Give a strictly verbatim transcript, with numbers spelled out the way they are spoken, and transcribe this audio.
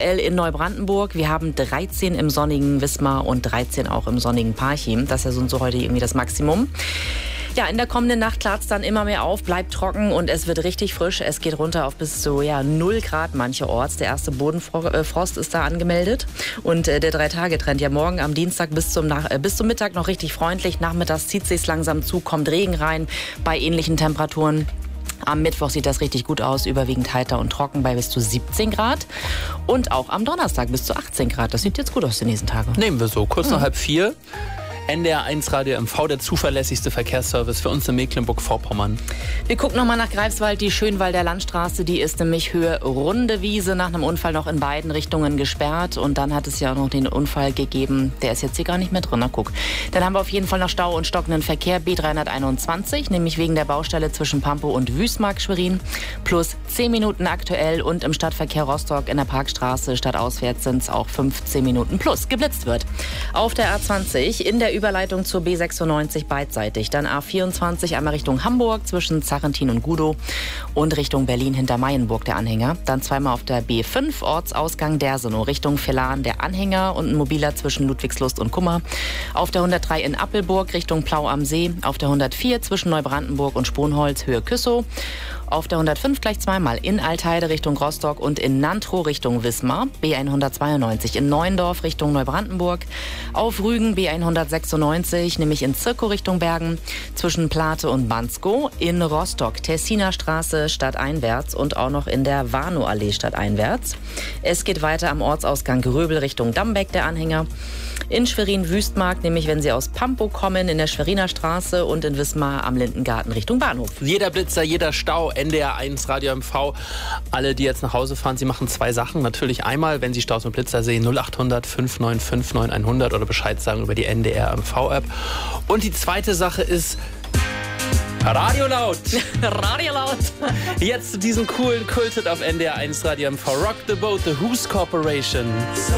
aktuell in Neubrandenburg. Wir haben dreizehn im sonnigen Wismar und dreizehn auch im sonnigen Parchim. Das ist ja so heute irgendwie das Maximum. Ja, in der kommenden Nacht klart es dann immer mehr auf, bleibt trocken und es wird richtig frisch. Es geht runter auf bis zu ja, null Grad mancherorts. Der erste Bodenfrost ist da angemeldet. Und äh, der Drei-Tage-Trend, ja morgen am Dienstag bis zum, Nach äh, bis zum Mittag noch richtig freundlich. Nachmittags zieht es sich langsam zu, kommt Regen rein bei ähnlichen Temperaturen. Am Mittwoch sieht das richtig gut aus, überwiegend heiter und trocken bei bis zu siebzehn Grad. Und auch am Donnerstag bis zu achtzehn Grad. Das sieht jetzt gut aus die nächsten Tage. Nehmen wir so, kurz mhm. nach halb vier. N D R eins Radio M V, der zuverlässigste Verkehrsservice für uns in Mecklenburg-Vorpommern. Wir gucken nochmal nach Greifswald, die Schönwalder Landstraße, die ist nämlich Höhe Runde Wiese, nach einem Unfall noch in beiden Richtungen gesperrt. Und dann hat es ja auch noch den Unfall gegeben, der ist jetzt hier gar nicht mehr drin, na guck. Dann haben wir auf jeden Fall noch Stau und stockenden Verkehr, B dreihunderteinundzwanzig, nämlich wegen der Baustelle zwischen Pampow und Wüstmark-Schwerin, plus zehn Minuten aktuell und im Stadtverkehr Rostock in der Parkstraße stadtauswärts sind es auch fünfzehn Minuten plus geblitzt wird. Auf der A zwanzig in der Überleitung zur B sechsundneunzig beidseitig. Dann A vierundzwanzig einmal Richtung Hamburg zwischen Zarentin und Gudow und Richtung Berlin hinter Mayenburg der Anhänger. Dann zweimal auf der B fünf Ortsausgang Dersenow Richtung Villaren der Anhänger und ein mobiler zwischen Ludwigslust und Kummer. Auf der hundertdrei in Appelburg Richtung Plau am See. Auf der hundertvier zwischen Neubrandenburg und Sponholz Höhe Küssow. Auf der hundertfünf gleich zweimal in Altheide Richtung Rostock und in Nantrow Richtung Wismar. B hundertzweiundneunzig in Neuendorf Richtung Neubrandenburg. Auf Rügen B hundertsechsundneunzig, nämlich in Zirkow Richtung Bergen. Zwischen Plate und Bansko. In Rostock Tessiner Straße stadteinwärts und auch noch in der Warnow-Allee stadteinwärts. Es geht weiter am Ortsausgang Gröbel Richtung Dambeck der Anhänger. In Schwerin-Wüstmark, nämlich wenn Sie aus Pampow kommen, in der Schweriner Straße und in Wismar am Lindengarten Richtung Bahnhof. Jeder Blitzer, jeder Stau, N D R eins Radio M V. Alle, die jetzt nach Hause fahren, Sie machen zwei Sachen. Natürlich einmal, wenn Sie Staus und Blitzer sehen, null achthundert fünf neun fünf neun hundert oder Bescheid sagen über die N D R M V-App. Und die zweite Sache ist Radio laut. Radio laut. Jetzt zu diesem coolen Kulthit auf N D R eins Radio M V. Rock the Boat, The Who's Corporation.